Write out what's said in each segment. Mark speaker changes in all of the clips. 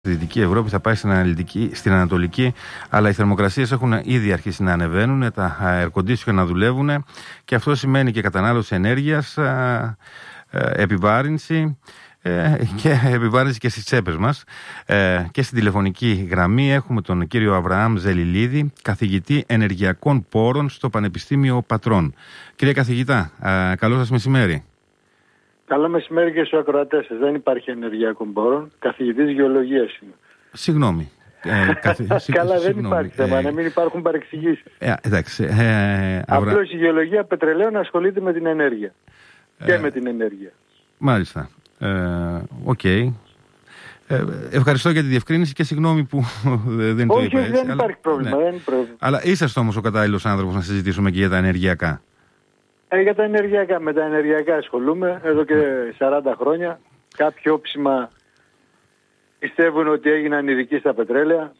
Speaker 1: Στη Δυτική Ευρώπη θα πάει στην Ανατολική, αλλά οι θερμοκρασίες έχουν ήδη αρχίσει να ανεβαίνουν, τα air condition να δουλεύουν και αυτό σημαίνει και κατανάλωση ενέργειας, επιβάρυνση και στις τσέπες μας. Και στην τηλεφωνική γραμμή έχουμε τον κύριο Αβραάμ Ζελιλίδη, καθηγητή ενεργειακών πόρων στο Πανεπιστήμιο Πατρών. Κύριε καθηγητά, καλό σας μεσημέρι.
Speaker 2: Καλό μεσημέρι και στους ακροατές σας. Δεν υπάρχει ενεργειακών πόρων. Καθηγητής γεωλογίας είμαι.
Speaker 1: Συγγνώμη.
Speaker 2: Καλά, δεν υπάρχει θέμα, να μην υπάρχουν παρεξηγήσεις.
Speaker 1: Εντάξει.
Speaker 2: Απλώς η γεωλογία πετρελαίων ασχολείται με την ενέργεια. Και με την ενέργεια.
Speaker 1: Μάλιστα. Οκ. Ευχαριστώ για τη διευκρίνηση και συγγνώμη που δεν το είπα έτσι.
Speaker 2: Δεν υπάρχει πρόβλημα.
Speaker 1: Ναι.
Speaker 2: Δεν είναι πρόβλημα.
Speaker 1: Αλλά είσαστε όμως ο κατάλληλος άνθρωπος να συζητήσουμε και για τα ενεργειακά.
Speaker 2: Για τα ενεργειακά. Με τα ενεργειακά ασχολούμαι εδώ και 40 χρόνια. Κάποιοι όψιμα πιστεύουν ότι έγιναν ειδικοί στα πετρέλαια.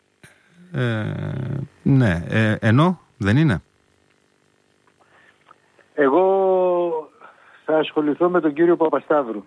Speaker 1: Ναι. Ενώ δεν είναι.
Speaker 2: Εγώ θα ασχοληθώ με τον κύριο Παπασταύρου,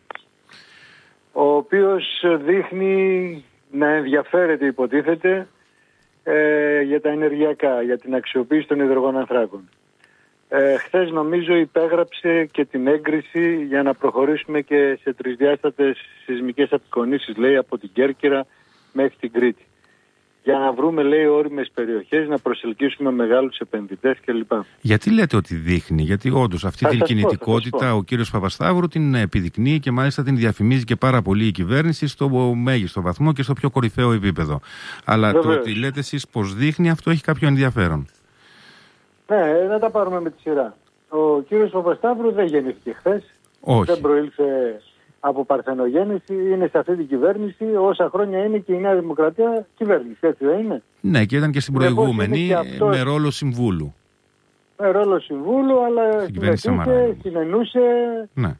Speaker 2: ο οποίος δείχνει να ενδιαφέρεται, υποτίθεται, για τα ενεργειακά, για την αξιοποίηση των υδρογονανθράκων. Χθες νομίζω υπέγραψε και την έγκριση για να προχωρήσουμε και σε τρισδιάστατες σεισμικές απεικονίσεις, λέει, από την Κέρκυρα μέχρι την Κρήτη. Για να βρούμε, λέει, όριμες περιοχές, να προσελκύσουμε μεγάλους επενδυτές κλπ.
Speaker 1: Γιατί λέτε ότι δείχνει, γιατί όντως αυτή την κινητικότητα ο κύριος Παπασταύρου την επιδεικνύει και μάλιστα την διαφημίζει και πάρα πολύ η κυβέρνηση στο μέγιστο βαθμό και στο πιο κορυφαίο επίπεδο. Αλλά βεβαίως, το ότι λέτε εσείς πως δείχνει, αυτό έχει κάποιο ενδιαφέρον.
Speaker 2: Ναι, να τα πάρουμε με τη σειρά. Ο κύριος Παπασταύρου δεν γεννήθηκε χθες.
Speaker 1: Όχι.
Speaker 2: Δεν προήλθε από παρθενογέννηση, είναι σε αυτή την κυβέρνηση. Όσα χρόνια είναι και η Νέα Δημοκρατία κυβέρνηση, έτσι δεν είναι?
Speaker 1: Ναι, και ήταν και στην προηγούμενη με ρόλο συμβούλου.
Speaker 2: Με ρόλο συμβούλου, αλλά συνενούσε.
Speaker 1: Ναι.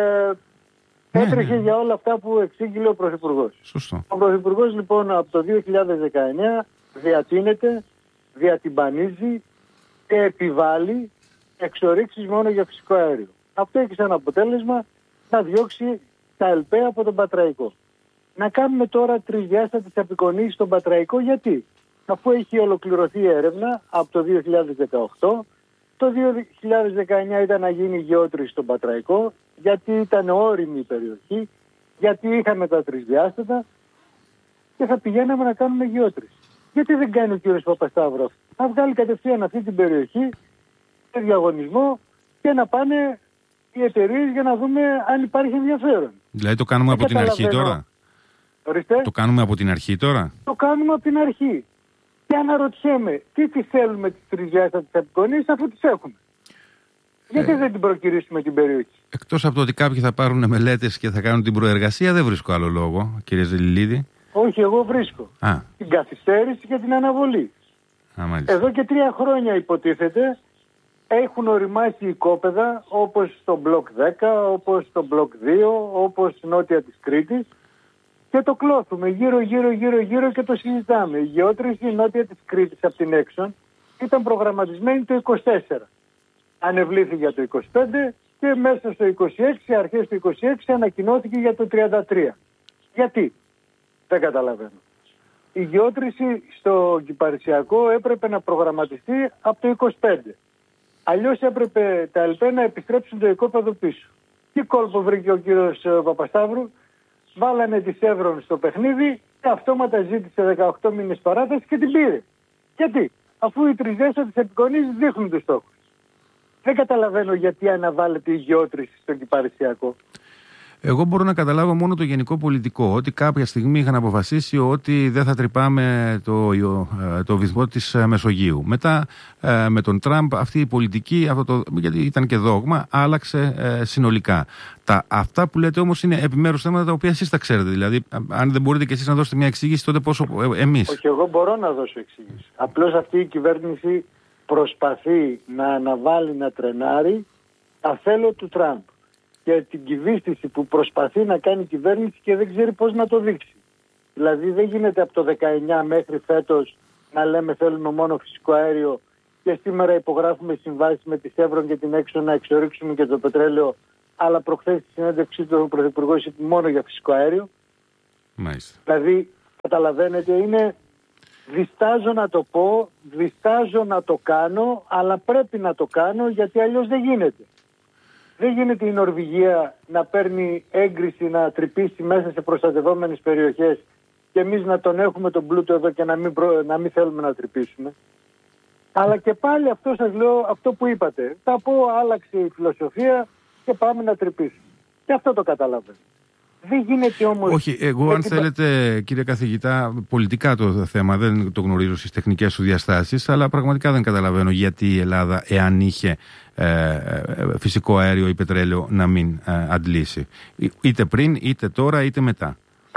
Speaker 2: Έτρεχε για όλα αυτά που εξήγηλε ο Πρωθυπουργός.
Speaker 1: Σωστό.
Speaker 2: Ο Πρωθυπουργός λοιπόν από το 2019 διατείνεται, διατυμπανίζει και επιβάλλει εξορίξεις μόνο για φυσικό αέριο. Αυτό έχει σαν αποτέλεσμα να διώξει τα ΕΛΠΕ από τον Πατραϊκό. Να κάνουμε τώρα τρισδιάστατες απεικονίσεις στον Πατραϊκό, γιατί? Αφού έχει ολοκληρωθεί η έρευνα από το 2018, το 2019 ήταν να γίνει γεώτρηση στον Πατραϊκό, γιατί ήταν όριμη η περιοχή, γιατί είχαμε τα τρισδιάστατα και θα πηγαίναμε να κάνουμε γεώτρηση. Γιατί δεν κάνει ο κύριος Παπασταύρου αυτό? Να βγάλει κατευθείαν αυτή την περιοχή σε διαγωνισμό και να πάνε οι εταιρείες για να δούμε αν υπάρχει ενδιαφέρον.
Speaker 1: Δηλαδή το κάνουμε από την αρχή τώρα?
Speaker 2: Ορίστε.
Speaker 1: Το κάνουμε από την αρχή τώρα?
Speaker 2: Το κάνουμε από την αρχή. Και αναρωτιέμαι, τι θέλουμε τις τρισδιάστατες απεικονίσεις αφού τις έχουμε? Γιατί δεν την προκυρήσουμε την περιοχή?
Speaker 1: Εκτός από το ότι κάποιοι θα πάρουν μελέτες και θα κάνουν την προεργασία, δεν βρίσκω άλλο λόγο, κύριε Ζελιλίδη.
Speaker 2: Όχι, εγώ βρίσκω. Την καθυστέρηση και την αναβολή. Εδώ και 3 χρόνια υποτίθεται έχουν οριμάσει οικόπεδα όπως στο μπλοκ 10, όπως στο μπλοκ 2, όπως νότια της Κρήτης και το κλώθουμε γύρω και το συζητάμε. Η γεώτρηση νότια της Κρήτης από την Έξον ήταν προγραμματισμένη το 24. Ανεβλήθη για το 25 και μέσα στο 26, αρχές του 26 ανακοινώθηκε για το 33. Γιατί? Δεν καταλαβαίνω. Η γεώτρηση στο Κυπαρισιακό έπρεπε να προγραμματιστεί από το 25. Αλλιώς έπρεπε τα ΕΛΠΕ να επιστρέψουν το οικόπεδο πίσω. Τι κόλπο βρήκε ο κύριος Παπασταύρου? Βάλανε τη Σεύρον στο παιχνίδι και αυτόματα ζήτησε 18 μήνες παράταση και την πήρε. Γιατί? Αφού οι τρισδιάστατες απεικονίσεις δείχνουν τους στόχους. Δεν καταλαβαίνω γιατί αναβάλλεται η γεώτρηση στο Κυπαρισιακό.
Speaker 1: Εγώ μπορώ να καταλάβω μόνο το γενικό πολιτικό, ότι κάποια στιγμή είχαν αποφασίσει ότι δεν θα τρυπάμε το βυθμό της Μεσογείου. Μετά με τον Τραμπ αυτή η πολιτική, γιατί ήταν και δόγμα, άλλαξε συνολικά. Αυτά που λέτε όμως είναι επιμέρους θέματα τα οποία εσείς τα ξέρετε. Δηλαδή, αν δεν μπορείτε και εσείς να δώσετε μια εξήγηση, τότε πόσο εμείς?
Speaker 2: Όχι, εγώ μπορώ να δώσω εξήγηση. Απλώς αυτή η κυβέρνηση προσπαθεί να αναβάλει, να τρενάρει τα θέλω του Τραμπ και την κυβίστηση που προσπαθεί να κάνει η κυβέρνηση και δεν ξέρει πώς να το δείξει. Δηλαδή δεν γίνεται από το 19 μέχρι φέτος να λέμε θέλουμε μόνο φυσικό αέριο και σήμερα υπογράφουμε συμβάσεις με τη Σεύρον και την Έξον να εξορίξουμε και το πετρέλαιο, αλλά προχθές στη συνέντευξή του ο Πρωθυπουργός είπε μόνο για φυσικό αέριο.
Speaker 1: Μάλιστα.
Speaker 2: Δηλαδή Καταλαβαίνετε, είναι διστάζω να το πω, διστάζω να το κάνω, αλλά πρέπει να το κάνω γιατί αλλιώς δεν γίνεται. Δεν γίνεται η Νορβηγία να παίρνει έγκριση να τρυπήσει μέσα σε προστατευόμενες περιοχές και εμείς να τον έχουμε τον πλούτο εδώ και να μην θέλουμε να τρυπήσουμε. Αλλά και πάλι αυτό σας λέω, αυτό που είπατε. Θα πω άλλαξε η φιλοσοφία και πάμε να τρυπήσουμε. Και αυτό το καταλαβαίνω. Δεν γίνεται όμως...
Speaker 1: Όχι, εγώ αν θέλετε κύριε καθηγητά, πολιτικά το θέμα, δεν το γνωρίζω στις τεχνικές σου διαστάσεις, αλλά πραγματικά δεν καταλαβαίνω γιατί η Ελλάδα, εάν είχε φυσικό αέριο ή πετρέλαιο, να μην αντλήσει. Είτε πριν, είτε τώρα, είτε μετά.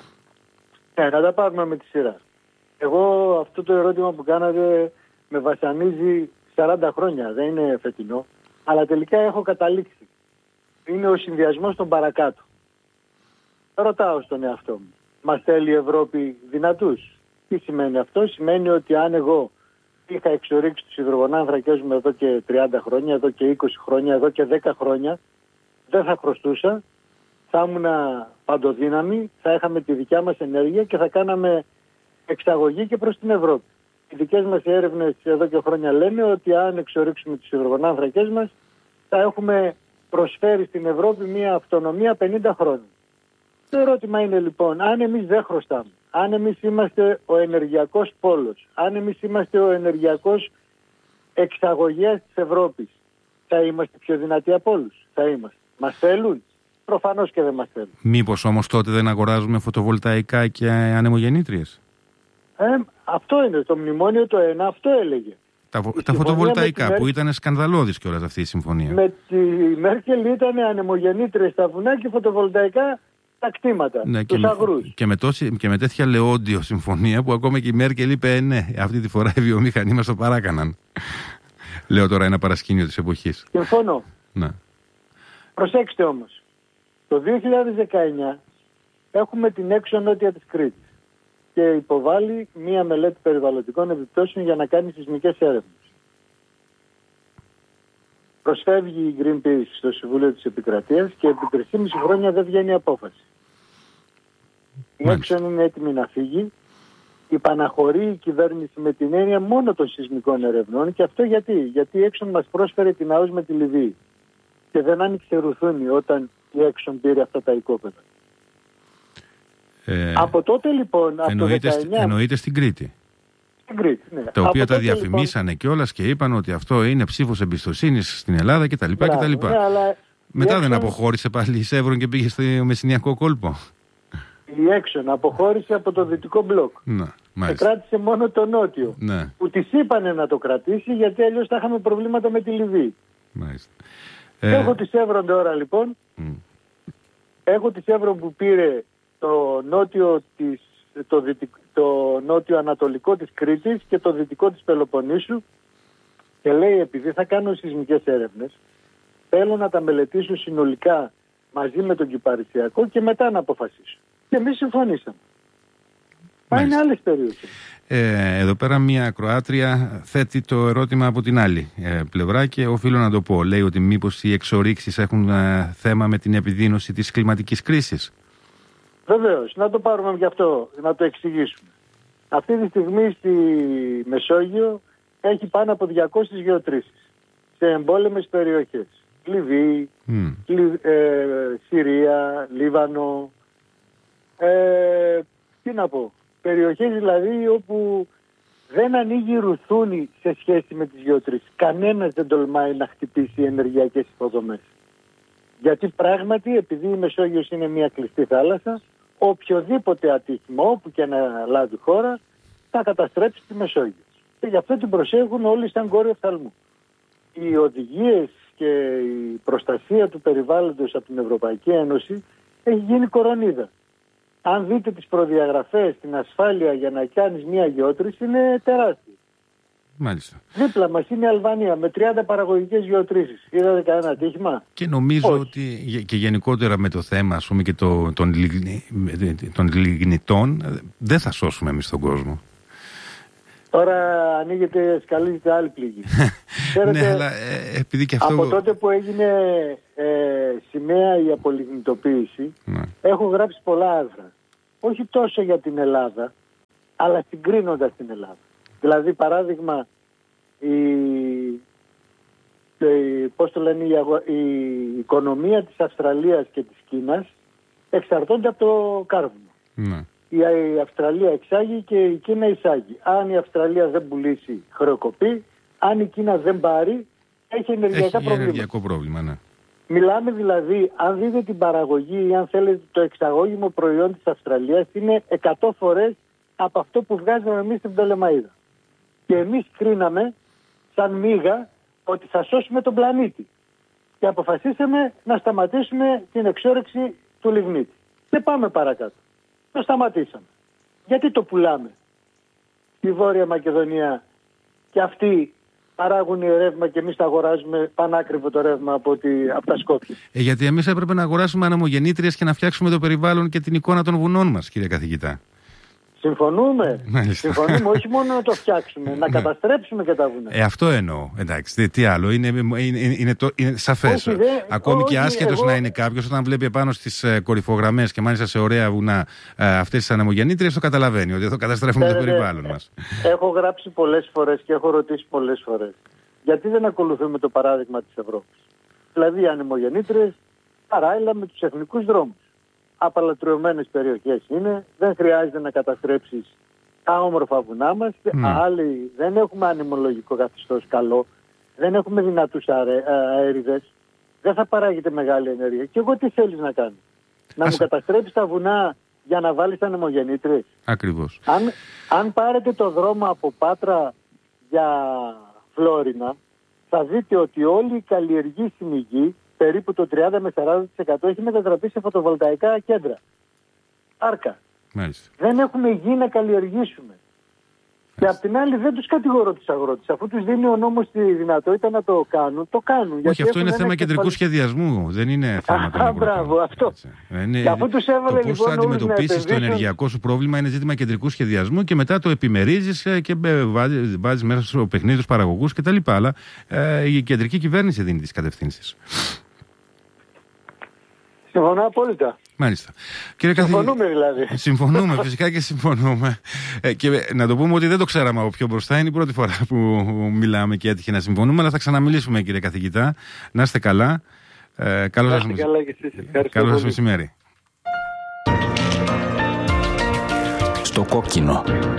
Speaker 2: Να τα πάρουμε με τη σειρά. Εγώ αυτό το ερώτημα που κάνατε με βασανίζει 40 χρόνια, δεν είναι φετινό, αλλά τελικά έχω καταλήξει. Είναι ο συνδυασμός των παρακάτω. Ρωτάω στον εαυτό μου, μας θέλει η Ευρώπη δυνατούς? Τι σημαίνει αυτό? Σημαίνει ότι αν εγώ είχα εξορίξει τους υδρογονάνθρακες μου εδώ και 30 χρόνια, εδώ και 20 χρόνια, εδώ και 10 χρόνια, δεν θα χρωστούσα, θα ήμουν παντοδύναμη, θα είχαμε τη δικιά μας ενέργεια και θα κάναμε εξαγωγή και προς την Ευρώπη. Οι δικές μας έρευνες εδώ και χρόνια λένε ότι αν εξορίξουμε τους υδρογονάνθρακες μας θα έχουμε προσφέρει στην Ευρώπη μια αυτονομία 50 χρόνια. Το ερώτημα είναι λοιπόν, αν εμείς δεν χρωστάμε, αν εμείς είμαστε ο ενεργειακός πόλος, αν εμείς είμαστε ο ενεργειακός εξαγωγέας της Ευρώπης, θα είμαστε πιο δυνατοί από όλους? Θα είμαστε. Μας θέλουν? Προφανώς και δεν μας θέλουν.
Speaker 1: Μήπως όμως τότε δεν αγοράζουμε φωτοβολταϊκά και ανεμογεννήτριες?
Speaker 2: Αυτό είναι το μνημόνιο το ένα, αυτό έλεγε.
Speaker 1: Τα φωτοβολταϊκά που ήταν σκανδαλώδης κιόλας αυτή η συμφωνία.
Speaker 2: Με τη Μέρκελ ήταν ανεμογεννήτριες στα βουνά και φωτοβολταϊκά τα κτήματα, ναι, τους αγρούς.
Speaker 1: Και με τέτοια λεόντιο συμφωνία που ακόμα και η Μέρκελ είπε ναι, αυτή τη φορά οι βιομηχανοί μας το παράκαναν. Λέω τώρα ένα παρασκήνιο της εποχής.
Speaker 2: Συμφωνώ.
Speaker 1: Ναι.
Speaker 2: Προσέξτε όμως, το 2019 έχουμε την έξω νότια της Κρήτης και υποβάλλει μία μελέτη περιβαλλοντικών επιπτώσεων για να κάνει σεισμικές έρευνες. Προσφεύγει η Greenpeace στο Συμβούλιο της Επικρατείας και επί 3,5 χρόνια δεν βγαίνει απόφαση. Η Έξον είναι έτοιμη να φύγει. Υπαναχωρεί η κυβέρνηση με την έννοια μόνο των σεισμικών ερευνών. Και αυτό γιατί η Έξον μας πρόσφερε την ΑΟΣ με τη Λιβύη. Και δεν άνοιξε ρουθούνη όταν η Έξον πήρε αυτά τα οικόπεδα. Από τότε λοιπόν...
Speaker 1: Εννοείται στην Κρήτη.
Speaker 2: Ναι.
Speaker 1: Τα οποία τα διαφημίσανε κιόλας και είπαν ότι αυτό είναι ψήφος εμπιστοσύνης στην Ελλάδα κτλ.
Speaker 2: Ναι,
Speaker 1: μετά δεν αποχώρησε πάλι η Σεύρον και πήγε στο Μεσσηνιακό κόλπο?
Speaker 2: Η Έξον αποχώρησε από το δυτικό μπλοκ.
Speaker 1: Ναι,
Speaker 2: και κράτησε μόνο το νότιο.
Speaker 1: Ναι.
Speaker 2: Που της είπανε να το κρατήσει γιατί αλλιώς θα είχαμε προβλήματα με τη Λιβύη. Έχω τη Σεύρον τώρα λοιπόν. Έχω τη Σεύρον που πήρε το νότιο της... το νότιο-ανατολικό της Κρήτης και το δυτικό της Πελοποννήσου και λέει επειδή θα κάνω σεισμικές έρευνες θέλω να τα μελετήσω συνολικά μαζί με τον Κυπαρισιακό και μετά να αποφασίσω. Και εμείς συμφωνήσαμε. Είναι άλλες περιοχές.
Speaker 1: Εδώ πέρα μια Κροάτρια θέτει το ερώτημα από την άλλη πλευρά και οφείλω να το πω. Λέει ότι μήπως οι εξορίξεις έχουν θέμα με την επιδείνωση της κλιματικής κρίσης?
Speaker 2: Βεβαίως, να το πάρουμε και αυτό, να το εξηγήσουμε. Αυτή τη στιγμή στη Μεσόγειο έχει πάνω από 200 γεωτρήσεις σε εμπόλεμες περιοχές. Λιβύη, Συρία, Λίβανο, τι να πω, περιοχές δηλαδή όπου δεν ανοίγει ρουθούνη σε σχέση με τις γεωτρήσεις. Κανένας δεν τολμάει να χτυπήσει ενεργειακές υποδομές. Γιατί πράγματι, επειδή η Μεσόγειος είναι μια κλειστή θάλασσα, οποιοδήποτε ατύχημα, όπου και να λάβει χώρα, θα καταστρέψει τη Μεσόγειο. Και γι' αυτό την προσέχουν όλοι σαν κόριο οφθαλμού. Οι οδηγίες και η προστασία του περιβάλλοντος από την Ευρωπαϊκή Ένωση έχει γίνει κορονίδα. Αν δείτε τις προδιαγραφές, την ασφάλεια για να κάνεις μια γεώτρηση είναι τεράστια.
Speaker 1: Μάλιστα.
Speaker 2: Δίπλα μας είναι η Αλβανία με 30 παραγωγικές γεωτρήσεις. Είδατε κανένα ατύχημα?
Speaker 1: Και νομίζω ότι και γενικότερα με το θέμα ας πούμε, και των λιγνητών δεν θα σώσουμε εμείς τον κόσμο.
Speaker 2: Τώρα ανοίγεται, σκαλίζεται άλλη πληγή.
Speaker 1: Ναι, αλλά επειδή και αυτό...
Speaker 2: Από τότε που έγινε σημαία η απολιγνητοποίηση, έχω γράψει πολλά άρθρα. Όχι τόσο για την Ελλάδα, αλλά συγκρίνοντας την Ελλάδα. Δηλαδή, παράδειγμα, η οικονομία της Αυστραλίας και της Κίνας εξαρτώνται από το κάρβουνο.
Speaker 1: Ναι.
Speaker 2: Η Αυστραλία εξάγει και η Κίνα εισάγει. Αν η Αυστραλία δεν πουλήσει, χρεοκοπεί. Αν η Κίνα δεν πάρει, έχει ενεργειακό
Speaker 1: πρόβλημα. Ναι.
Speaker 2: Μιλάμε δηλαδή, αν δείτε την παραγωγή ή αν θέλετε το εξαγώγημο προϊόν της Αυστραλίας είναι 100 φορές από αυτό που βγάζαμε εμείς στην Πτολεμαΐδα. Και εμείς κρίναμε σαν μίγα ότι θα σώσουμε τον πλανήτη. Και αποφασίσαμε να σταματήσουμε την εξόρυξη του λιγνίτη. Δεν πάμε παρακάτω. Το σταματήσαμε. Γιατί το πουλάμε? Η Βόρεια Μακεδονία και αυτοί παράγουν ρεύμα και εμείς τα αγοράζουμε πανάκριβο το ρεύμα από τα Σκόπια.
Speaker 1: Γιατί εμείς έπρεπε να αγοράσουμε ανεμογεννήτριες και να φτιάξουμε το περιβάλλον και την εικόνα των βουνών μας, κύριε καθηγητά.
Speaker 2: Συμφωνούμε. Συμφωνούμε, όχι μόνο να το φτιάξουμε, να καταστρέψουμε και τα βουνά.
Speaker 1: Αυτό εννοώ. Εντάξει, τι άλλο. Είναι σαφές. Ακόμη και άσχετος να είναι κάποιος, όταν βλέπει επάνω στις κορυφογραμμές και μάλιστα σε ωραία βουνά αυτές τις ανεμογεννήτριες, το καταλαβαίνει ότι εδώ καταστρέφουμε το περιβάλλον μας.
Speaker 2: Έχω γράψει πολλές φορές και έχω ρωτήσει πολλές φορές. Γιατί δεν ακολουθούμε το παράδειγμα της Ευρώπης? Δηλαδή, οι ανεμογεννήτριες παράλληλα με τους εθνικούς δρόμους. Απαλατριωμένες περιοχές είναι, δεν χρειάζεται να καταστρέψεις τα όμορφα βουνά μας. Άλλοι δεν έχουμε ανεμολογικό καθεστώς καλό, δεν έχουμε δυνατούς αέριδες, δεν θα παράγεται μεγάλη ενέργεια. Και εγώ τι θέλεις να κάνεις? Να μου καταστρέψεις τα βουνά για να βάλεις ανεμογεννήτριες?
Speaker 1: Ακριβώς.
Speaker 2: Αν πάρετε το δρόμο από Πάτρα για Φλόρινα, θα δείτε ότι όλη η καλλιεργήσιμη γη, περίπου το 30 με 40% έχει μετατραπεί σε φωτοβολταϊκά κέντρα. Άρκα.
Speaker 1: Μάλιστα.
Speaker 2: Δεν έχουμε γη να καλλιεργήσουμε. Και απ' την άλλη δεν τους κατηγορώ τους αγρότες. Αφού τους δίνει ο νόμος τη δυνατότητα να το κάνουν, το κάνουν.
Speaker 1: Όχι, αυτό είναι θέμα κεντρικού σχεδιασμού. Δεν είναι θέμα των αγροτών.
Speaker 2: Μπράβο, αυτό. Και αφού τους έβαλε
Speaker 1: πώς θα αντιμετωπίσεις το ενεργειακό σου πρόβλημα είναι ζήτημα κεντρικού σχεδιασμού και μετά το επιμερίζεις και βάζεις μέσα στο παιχνίδι τους παραγωγούς κτλ. Αλλά η κεντρική κυβέρνηση δίνει τις κατευθύνσεις.
Speaker 2: Συμφωνώ απόλυτα.
Speaker 1: Μάλιστα.
Speaker 2: Συμφωνούμε δηλαδή.
Speaker 1: Συμφωνούμε, φυσικά και συμφωνούμε. Και να το πούμε ότι δεν το ξέραμε από πιο μπροστά. Είναι η πρώτη φορά που μιλάμε και έτυχε να συμφωνούμε, αλλά θα ξαναμιλήσουμε, κύριε καθηγητά. Να είστε καλά. Καλό σας μεσημέρι.
Speaker 3: Στο κόκκινο.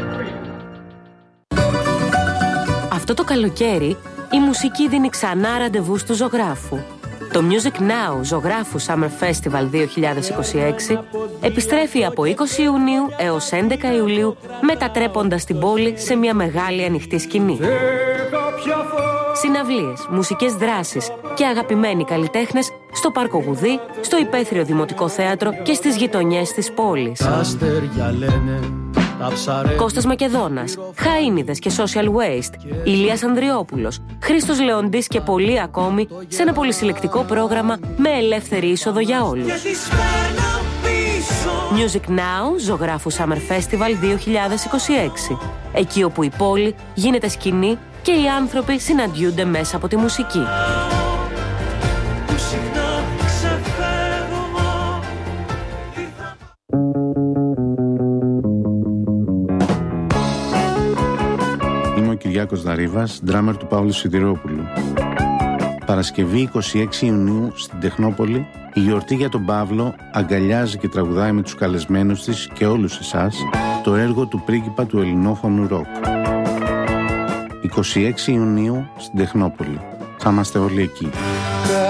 Speaker 4: Αυτό το καλοκαίρι η μουσική δίνει ξανά ραντεβού του ζωγράφου. Το Music Now Ζωγράφου Summer Festival 2026 επιστρέφει από 20 Ιουνίου έως 11 Ιουλίου, μετατρέποντας την πόλη σε μια μεγάλη ανοιχτή σκηνή. Συναυλίες, μουσικές δράσεις και αγαπημένοι καλλιτέχνες στο Πάρκο Γουδί, στο Υπαίθριο Δημοτικό Θέατρο και στις γειτονιές της πόλης. Κώστας Μακεδόνας, Χαΐνιδες και Social Waste, Ηλίας Ανδριόπουλος, Χρήστος Λεοντής και πολλοί ακόμη σε ένα πολυσυλλεκτικό πρόγραμμα με ελεύθερη είσοδο για όλους. Music Now Ζωγράφου Summer Festival 2026. Εκεί όπου η πόλη γίνεται σκηνή και οι άνθρωποι συναντιούνται μέσα από τη μουσική.
Speaker 5: Κυριάκος Δαρίβας, ντράμερ του Παύλου Σιδηρόπουλου. Παρασκευή 26 Ιουνίου στην Τεχνόπολη, η γιορτή για τον Παύλο αγκαλιάζει και τραγουδάει με τους καλεσμένους της και όλους εσάς το έργο του πρίγκιπα του ελληνόφωνου ροκ. 26 Ιουνίου στην Τεχνόπολη. Θα είμαστε όλοι εκεί.